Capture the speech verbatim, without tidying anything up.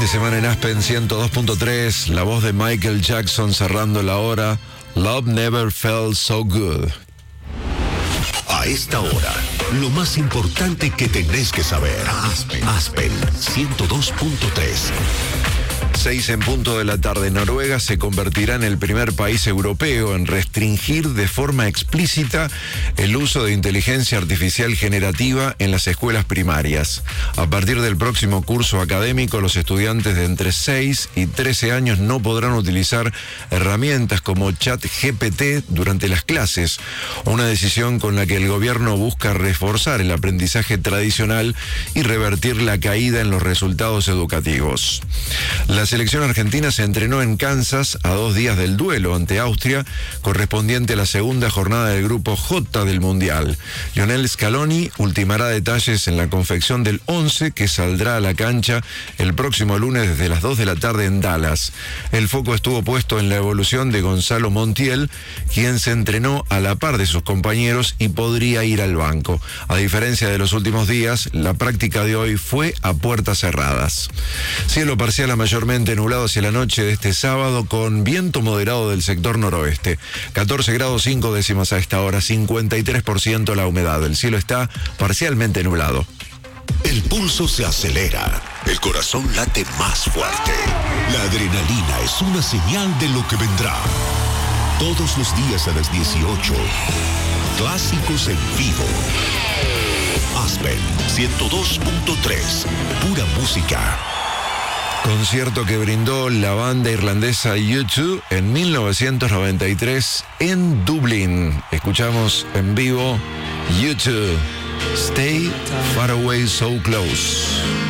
semana en Aspen ciento dos punto tres, la voz de Michael Jackson cerrando la hora. Love Never Felt So Good. A esta hora, lo más importante que tenés que saber. Aspen, Aspen ciento dos punto tres. Seis en punto de la tarde. Noruega se convertirá en el primer país europeo en restringir de forma explícita el uso de inteligencia artificial generativa en las escuelas primarias. A partir del próximo curso académico, los estudiantes de entre seis y trece años no podrán utilizar herramientas como ChatGPT durante las clases, una decisión con la que el gobierno busca reforzar el aprendizaje tradicional y revertir la caída en los resultados educativos. La selección argentina se entrenó en Kansas a dos días del duelo ante Austria, correspondiente a la segunda jornada del grupo J del Mundial. Lionel Scaloni ultimará detalles en la confección del once que saldrá a la cancha el próximo lunes desde las dos de la tarde en Dallas. El foco estuvo puesto en la evolución de Gonzalo Montiel, quien se entrenó a la par de sus compañeros y podría ir al banco. A diferencia de los últimos días, la práctica de hoy fue a puertas cerradas. Cielo parcial a mayormente nublado hacia la noche de este sábado, con viento moderado del sector noroeste. catorce grados cinco décimas a esta hora, cincuenta y tres por ciento la humedad. El cielo está parcialmente nublado. El pulso se acelera, el corazón late más fuerte. La adrenalina es una señal de lo que vendrá. Todos los días a las dieciocho, clásicos en vivo. Aspen ciento dos punto tres, pura música. Concierto que brindó la banda irlandesa U dos en mil novecientos noventa y tres en Dublín. Escuchamos en vivo U dos, Stay Far Away So Close.